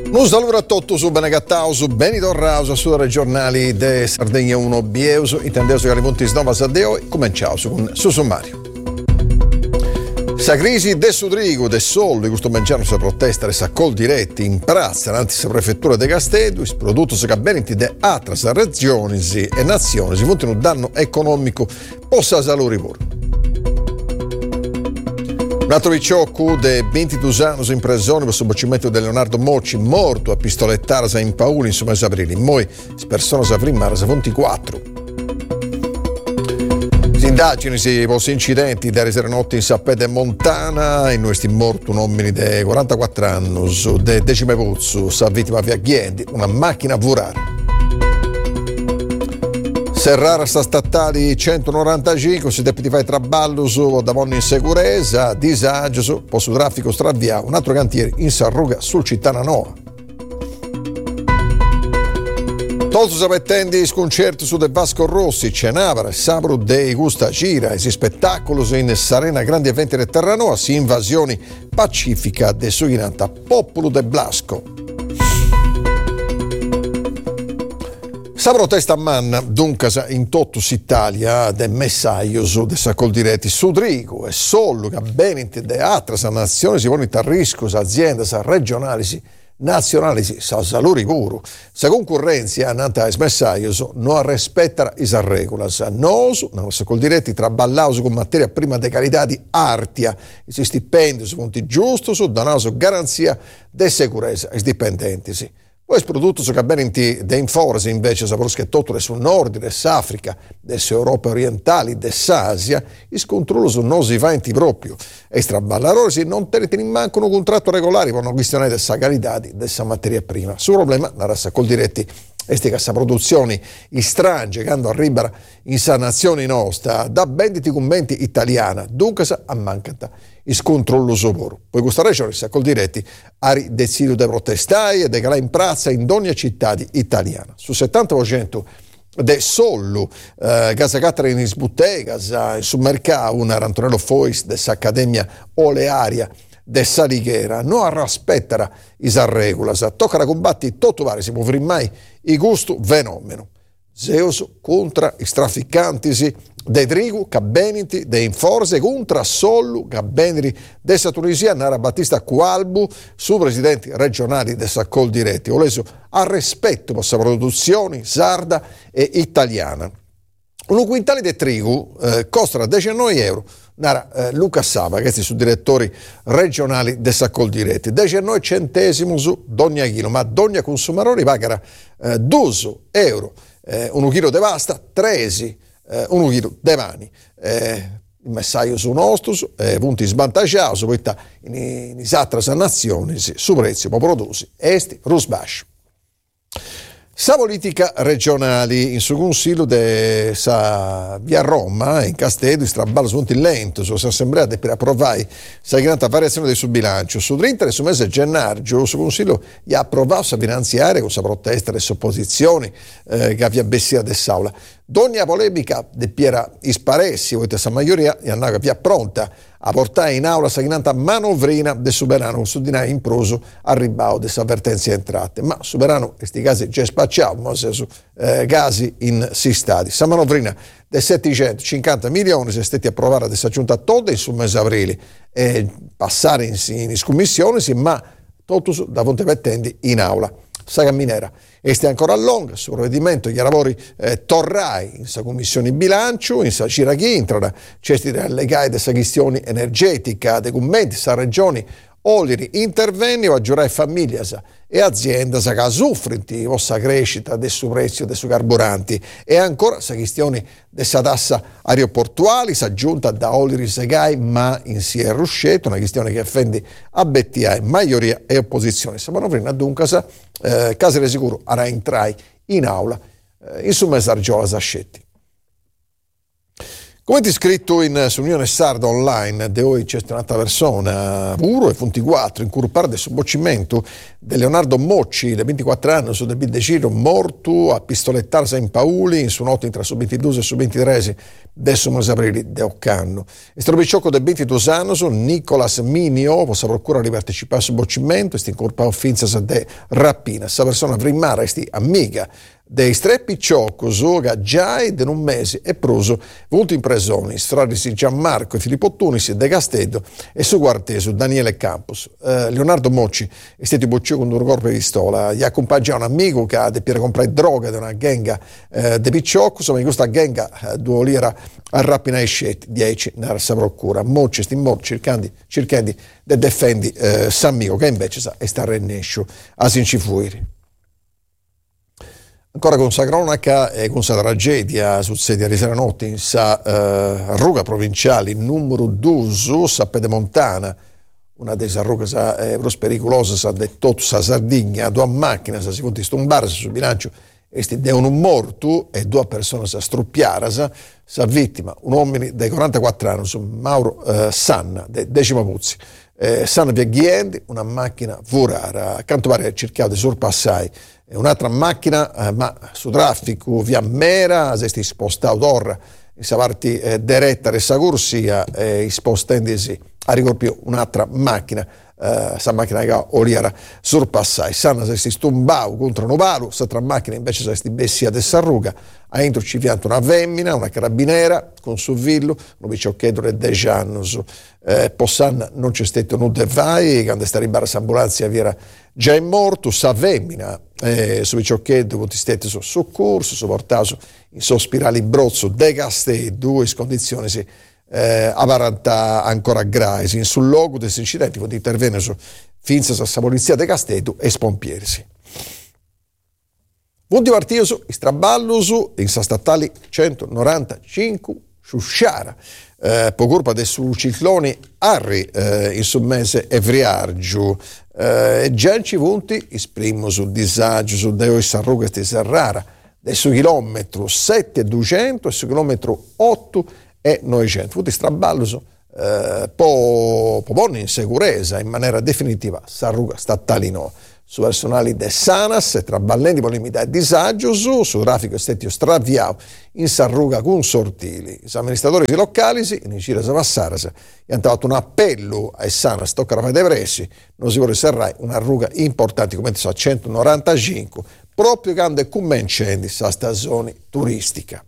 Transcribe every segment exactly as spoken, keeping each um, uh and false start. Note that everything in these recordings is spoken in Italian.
Un saluto a tutti su Benegattao, su Benito Rauso, su regionali de Sardegna uno Bieuso, intendeso che le punti snova Saddeo e cominciamo con su sommario. Sa crisi de Sudrigo, de Sollo, di questo mangiano si protesta e sa col diretti in piazza, davanti alla prefettura de Castello, il prodotto si cabbeniti de altre regioni e nazioni, si monti un danno economico possa saluri pure. Un altro ricciocco de ventidue anni in prigione per sobocimento di Leonardo Mocci, morto a pistolettare in Paolo in mese aprile. Poi persone si affirmare sa ventiquattro. Si indagini si posti incidenti da Resernotti in Sappede Montana, in questi morto un uomo di quarantaquattro anni, de Decime Pozzo, sa vittima viaggiente, una macchina a volare. Serrara sta statali centonovantacinque, si deve fare traballo su davonni in sicurezza, disagio su posto traffico straviato, un altro cantiere in Sarruga sul Cittana Nova. Tolto sapettendi sconcerto su De Vasco Rossi, Cenavara, Sabro dei Gusta Gira, e si spettacolo in Sarena grandi eventi del Terranova, si invasioni pacifica de Suinanta, popolo de Blasco. Sa protesta a manna, dunque in tutta Italia, de messaggio de Saccol diretti Sudrigo e Sollo, che bene de altre nazioni si pongono a rischio, aziende regionali, nazionali, sa saluri puro. Sa concorrenza, nanta es messaggio, non rispettare is regolas. Nos, non Saccol diretti, traballaus con materia prima de qualità di artia, si stipendi su punti giusti, su danaso garanzia de sicurezza ai dipendenti. Poi prodotto che bene de inforsi invece sapere che tutto sul nord, dell'Africa, dell'Europa orientali, dell'Asia, il controllo su non si va in proprio. E straballare si non te ne mancano un contratto regolare per una questione della qualità della materia prima. Sul problema, la rassa col diretti, è che questa produzione strange che hanno arrivare in sa nazione nostra, da venditi commenti italiana, dunque a mancata il controllo soporo. Poi questa regione sa col diretti ha deciso di protestare e di calare in piazza in ogni città italiana. Su settanta per cento de Sollo, eh, casa cattara in sbuttegas, sul mercato, una Rantonello Fois dell'Accademia Olearia de Salighiera, non rispettara is regolas, tocca combatti tutto vari, si può mai i gusto fenomeno. Zeus contro i trafficanti de trigu, cabbeniti, de inforse, contro Sollu, cabbeniti de Tunisia, Nara Battista Cualbu, su presidenti regionali de Saccol diretti. Ho leso a rispetto per la produzione sarda e italiana. Un quintale di trigu eh, costa diciannove euro. Nara eh, Luca Sava, che è su direttori regionali de Saccol diretti. diciannove centesimi su ogni chilo, ma ogni consumatore paga eh, due euro. Eh, un chilo di pasta, tredici, eh, un chilo di mani. Eh, il messaggio su nostro, eh, punti svantaggiati, poi in, in altre nazioni, su prezzi può prodursi, esti, rusbascio. Sa politica regionali in su consiglio de sa via Roma in Castello di straballo su un lento su assemblea per approvare sa grande variazione del suo bilancio su trenta e su mese gennaio su consiglio gli ha approvato sa finanziaria con sa protesta delle opposizioni eh, che avvia bessia dell'aula. Ogni polemica de Piera Isparessi, voi sa maggioria è andata via pronta a portare in aula sa grande manovrina del Soberano su di in proso al ribao delle avvertenze entrate, ma Soberano questi casi già spacciato, ma su eh, casi in si stati. Sa manovrina del settecentocinquanta milioni se stati approvata della giunta tutta sul mese aprile e passare in, in scommissione, ma tutto da fonte pettenti in aula. Saga Minera. Este ancora a lungo, sul provvedimento, gli lavori eh, torrai in sa commissione bilancio, in sa Ciraghi, intrano cesti legati della questione energetica, dei commenti, sa regioni, oliri intervenni o aggiorare famiglie e aziende che soffrono la crescita del suo prezzo dei suoi carburanti e ancora sa questione della tassa aeroportuale, sa giunta da oliri segai, ma in si è ruscetto, una questione che offende a B T A, maggioria e opposizione. Sa manovrina dunque sa eh, Casere sicuro ara entrai in aula eh, in su messaggio a Sascetti. Come ti scritto in su Unione Sarda online, de oggi c'è un'altra persona, puro e ventiquattro, in cui parla del subbocimento di Leonardo Mocci, di ventiquattro anni, su del Bideciro, morto a pistolettarsi in Pauli, in su notte tra su ventidue e su ventitré, adesso mese aprile di Occanno. E strobicciocco del ventidue anni, Nicolas Minio, possa procurare di partecipare al subbocimento, e sti incorpao finza de rapina. Questa persona primara, sti amica dei streppi ciocco, che già in un mese è preso venuto in prigione, stradisi Gianmarco e Filippo Tunis, De Castedo e su Guarteso, Daniele Campos. Eh, Leonardo Mocci è stato bocciato con un corpo di pistola, gli accompagna un amico che ha per comprare droga da una genga eh, di picciocco, insomma in questa genga eh, due lira a rapina e scetti, dieci nella sua procura. Mocci sti morto cercando, cercando di difendere eh, Sammico, che invece sa, è sta rennescio a Sincifuiri. Ancora con sa cronaca e con sa tragedia succede ieri sera notte in sa eh, ruga provinciale numero due, sa Pedemontana, una delle rughe eh, pericolose, sa detto sa Sardegna, due macchine sa si punti stombarsi sul bilancio e sti de un morto e due persone sa struppiare, sa, sa vittima, un uomo dei quarantaquattro anni, su Mauro eh, Sanna, de Decima Puzzi. Eh, Sanna Viagghiendi, una macchina vorara, accanto pare cercato di sorpassare un'altra macchina, eh, ma su traffico via Mera, si è spostato ora, in sa parte eh, diretta e sa corsia, e eh, spostandisi a ricorpire un'altra macchina, eh, sa macchina che oliera sorpassare. Sanna si è stombato contro un ovalo, s'altra macchina invece si è bessia di Sarruga, a entro ci pianta una femmina, una carabinera, con suo figlio, un picciochetto di dieci anni. Eh, Possanna non c'è stato nulla e vai, quando sta arrivando l'ambulanza vi era già è morto, sa femmina, eh, su picciochetto, con stetti su soccorso, su portato in sospirali brozzo, De Castedo, in condizioni sì, eh, avaranta ancora gravi, in sul luogo degli incidenti, con intervenire su finza sa polizia De Castedo e spompieri. Punti partito, istraballo in sa statali centonovantacinque su Sciara, eh, per colpa del suo ciclone Harry eh, in sul mese Evriargiu, eh, e già ci punti esprimo sul disagio, su Deo e Sarruga e Serrara, del suo chilometro sette e duecento e su chilometro otto e novecento. Punti straballo eh, po' po' in sicurezza in maniera definitiva Sarruga statali no. Su personali de Sanas e tra ballenti per limitare disagio su, su traffico estetio straviato in Sarruga con sortili. I amministratori locali in Cira Savassaras hanno fatto un appello ai Sanas, tocca a fare pressi, non si vuole serrare una ruga importante come a centonovantacinque, proprio quando è cominciando la stagione turistica.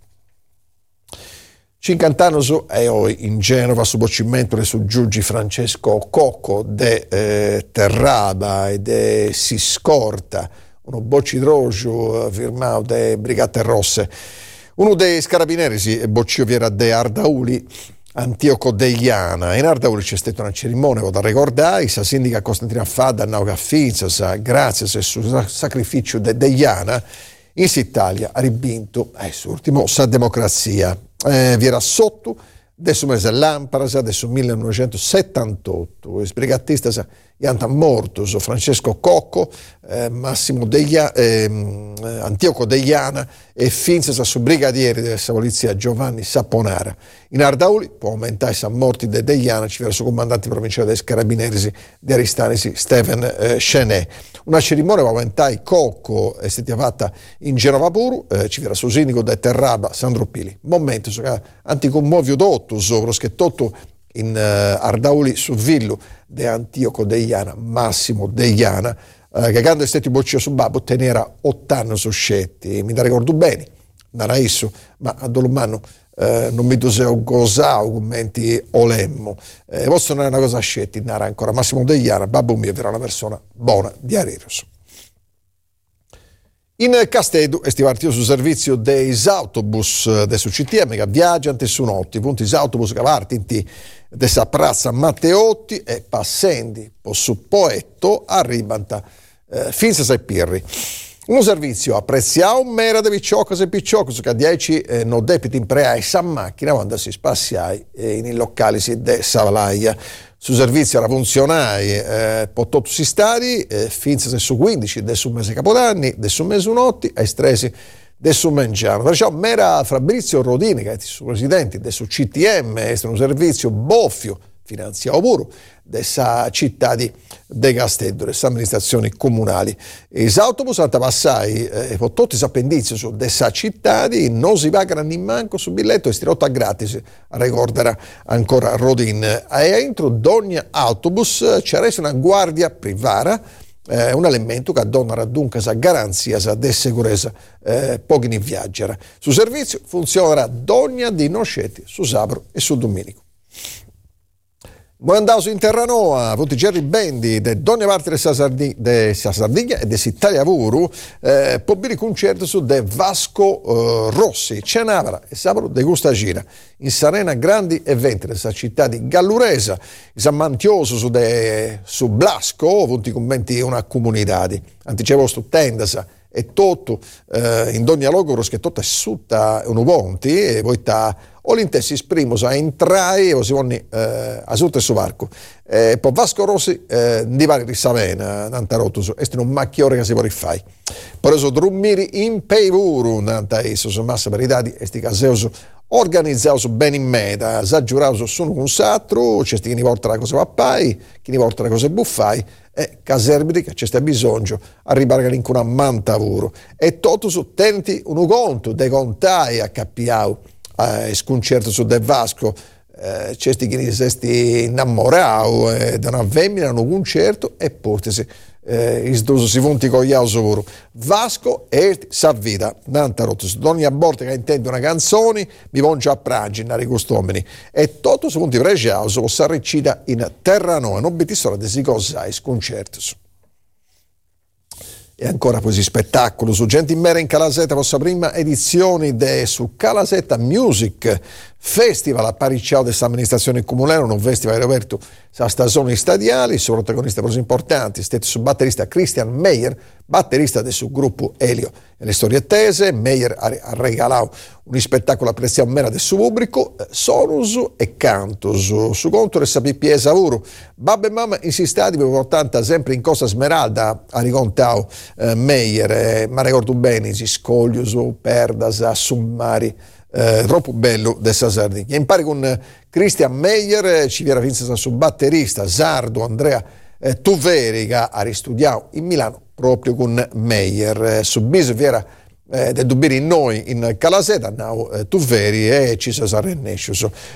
cinquanta anni su e oggi in Genova su bocimento su Giugi Francesco Cocco de eh, Terraba e de Siscorta, uno boccidrocio firmato de Brigate Rosse. Uno dei carabinieri si boccio viera de Ardauli, Antioco Deiana. In Ardauli c'è stata una cerimonia da ricordare, sa sindica Costantina Fadda, Nauca Finza, grazie al suo sacrificio de Deiana, in Italia ha ribinto, eh, ultimo, sa democrazia. Eh, vi era sotto, adesso mese Lamparasa, adesso millenovecentosettantotto, il sbrigattista sa, Ianta morto, so Francesco Cocco, eh, Massimo Deia, eh, Antioco Deiana e Finza sa su brigadieri della polizia Giovanni Saponara. In Ardauli, può aumentare i morti de Deiana, ci verrà su comandante provinciale dei carabinieri di Aristanisi, Stephen eh, Chenet. Una cerimonia per aumentare Cocco è stata fatta in Genova puro, eh, ci verrà su sindaco de Terraba, Sandro Pili. Momento, so che anticommovio dotto, sopra che tutto in uh, Ardauli su Villo de Antioco Deiana, Massimo Deiana, uh, che quando è stato bocciato su Babbo tenera otto anni su scetti, mi da ricordo bene, non era isso, ma a Dolomano uh, non mi doseo gosao commenti olemmo, eh, posso non è una cosa scetti, non era ancora Massimo Deiana, Babbo mio era una persona buona di Areros. In Castedo è partito sul servizio dei autobus del C T M che viaggiano su notti, punti autobus che partono dessa Piazza Matteotti e passando su Poetto arrivano eh, fino a Pirri. Un servizio apprezzato mera di picciocco e picciocco che dieci eh, non debiti in preai sa macchina quando si spassiai eh, in locali si de Savalaia. Su servizio era funzionare eh, pototto si stadi eh, fino a su quindici del su mese Capodanni, del su mese unotti, ai stresi del suo mangiano. Perciò mera Fabrizio Rodini, che è il suo presidente del suo C T M, è un servizio boffio, finanziato pure, dessa città di De Castello, delle amministrazioni comunali. I autobus hanno passai eh, per tutti i appendizi su dessa città non si pagano neanche su biglietto e stirotto a gratis, ricorderà ancora Rodin. E entro ogni autobus c'è una guardia privata, eh, un elemento che dona dunque la garanzia di sicurezza eh, pochi in viaggiare. Su servizio funzionerà ogni di noscetti su sabato e su domenico. Buon in Terranova, tutti i Gerry Bendi da ogni parte della Sardigna, de Sardegna e dell'Italia Vuru, eh, può bere concerto su de Vasco eh, Rossi, Cenavara e sabato de Gustagina. In Sarena grandi eventi nella città di Galluresa, in San Mantioso su, de, su Blasco, tutti commenti una comunità. Anticevo stu tendasa e tutto eh, in ogni logoro che tutto è sutta un ponti e poi sta o l'intessi esprimo a entrare o si vuole eh, a sotto su varco e eh, poi Vasco Rossi eh, di vari risavena nantarotus è un macchiore che si può rifare per eso drummiri in peivuru nanta eso su massa verità e sti caseoso organizzato bene in meta, s'aggiurato sono un satro, c'è chi ne porta la cosa pappai, chi ne porta la cosa buffai, e caserbri che c'è bisogno, arrivare in una manta lavoro. E tutto su tenti un conto, dei contai a cappiau, eh, sconcerto su del Vasco, eh, c'è chi ne si innamorau, eh, da una femmina, un concerto, e portasi. Eh, isdoso si vonti con gli ausoro Vasco e sa vita nantarotus ogni a volte che intende una canzone mi voncio a prangina i costumeni e tutto su vonti pregiauso si recita in Terranova non biti solo di cosa sconcertos. E ancora così spettacolo su Gente in Mera in Calasetta, vostra prima edizione de su Calasetta Music Festival a Paricciao dell'amministrazione comunale, un festival aperto a stagioni stadiali, sono protagonisti più importanti, stesso su batterista Christian Meyer, batterista del suo gruppo Elio. E le storie tese, Meyer ha regalato un spettacolo apprezzato mera del suo pubblico, sonus e cantus, su conto del P P S Avuru. Babbo e mamma insistati per portare sempre in Costa Smeralda, a ricontao eh, Meyer, eh, ma ricordo bene, si scoglius, perdas, summari, Eh, troppo bello dessa Sardegna. Impari con Christian Meyer, eh, ci viene finza su batterista sardo Andrea eh, Tuveri che ha ristudiato in Milano proprio con Meyer. Eh, su bis viera eh, del dubiri in noi in Calaseta, now eh, Tuveri e ci si sarà